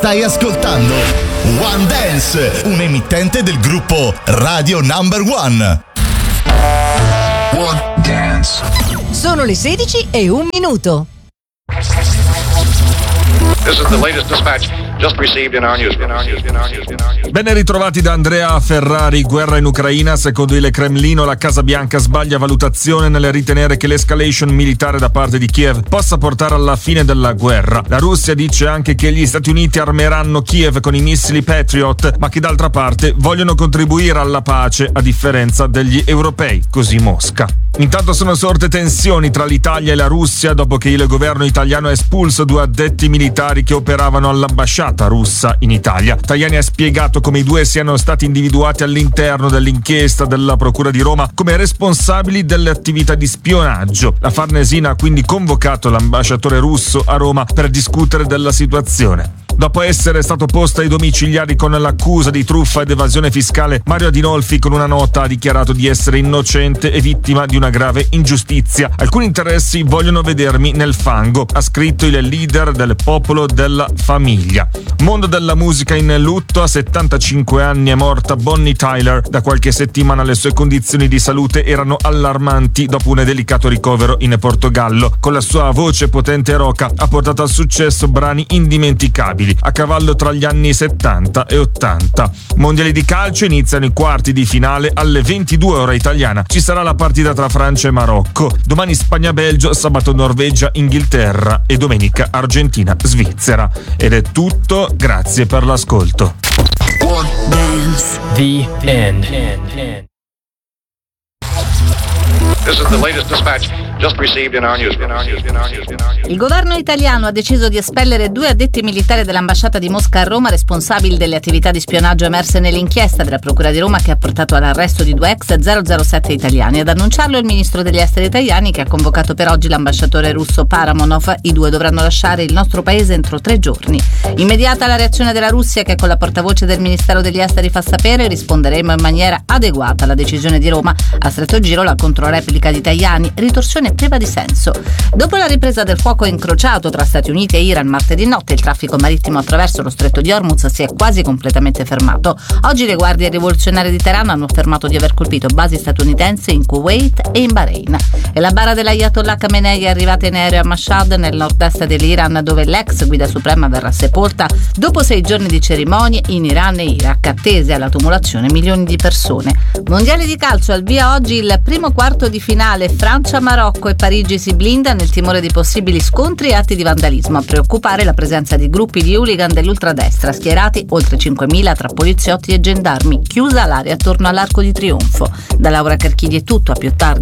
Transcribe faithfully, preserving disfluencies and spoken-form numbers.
Stai ascoltando One Dance, un emittente del gruppo Radio Number One. One Dance. Sono le sedici e un minuto. This is the latest dispatch just received in our newsroom. Ben ritrovati da Andrea Ferrari. Guerra in Ucraina. Secondo il Cremlino, la Casa Bianca sbaglia valutazione nel ritenere che l'escalation militare da parte di Kiev possa portare alla fine della guerra. La Russia dice anche che gli Stati Uniti armeranno Kiev con i missili Patriot, ma che d'altra parte vogliono contribuire alla pace a differenza degli europei, così Mosca. Intanto sono sorte tensioni tra l'Italia e la Russia dopo che il governo italiano ha espulso due addetti militari che operavano all'ambasciata russa in Italia. Tajani ha spiegato come i due siano stati individuati all'interno dell'inchiesta della Procura di Roma come responsabili delle attività di spionaggio. La Farnesina ha quindi convocato l'ambasciatore russo a Roma per discutere della situazione. Dopo essere stato posto ai domiciliari con l'accusa di truffa ed evasione fiscale, Mario Adinolfi con una nota ha dichiarato di essere innocente e vittima di una grave ingiustizia. Alcuni interessi vogliono vedermi nel fango, ha scritto il leader del Popolo della Famiglia. Mondo della musica in lutto, a settantacinque anni è morta Bonnie Tyler. Da qualche settimana le sue condizioni di salute erano allarmanti dopo un delicato ricovero in Portogallo. Con la sua voce potente e roca ha portato al successo brani indimenticabili a cavallo tra gli anni settanta e ottanta. Mondiali di calcio, iniziano i quarti di finale alle ventidue ora italiana. Ci sarà la partita tra Francia e Marocco. Domani Spagna-Belgio, sabato Norvegia-Inghilterra e domenica Argentina-Svizzera. Ed è tutto, grazie per l'ascolto. One Dance. The end. This is the latest dispatch just received in our newsroom. Il governo italiano ha deciso di espellere due addetti militari dell'ambasciata di Mosca a Roma responsabili delle attività di spionaggio emerse nell'inchiesta della Procura di Roma che ha portato all'arresto di due ex zero zero sette italiani. Ad annunciarlo il ministro degli esteri italiani, che ha convocato per oggi l'ambasciatore russo Paramonov. I due dovranno lasciare il nostro paese entro tre giorni. Immediata la reazione della Russia, che con la portavoce del Ministero degli Esteri fa sapere: risponderemo in maniera adeguata alla decisione di Roma. A stretto giro la controreplica di Tajani, ritorsione priva di senso. Dopo la ripresa del fuoco incrociato tra Stati Uniti e Iran martedì notte, il traffico marittimo attraverso lo stretto di Hormuz si è quasi completamente fermato. Oggi le guardie rivoluzionarie di Teheran hanno affermato di aver colpito basi statunitensi in Kuwait e in Bahrain. E la bara dell'Ayatollah Khamenei è arrivata in aereo a Mashhad, nel nord-est dell'Iran, dove l'ex guida suprema verrà sepolta dopo sei giorni di cerimonie in Iran e Iraq, attese alla tumulazione milioni di persone. Mondiali di calcio, al via oggi il primo quarto di finale Francia-Marocco, e Parigi si blinda nel timore di possibili scontri e atti di vandalismo. A preoccupare la presenza di gruppi di hooligan dell'ultradestra, schierati oltre cinquemila tra poliziotti e gendarmi. Chiusa l'area attorno all'Arco di Trionfo. Da Laura Carchidi è tutto, a più tardi.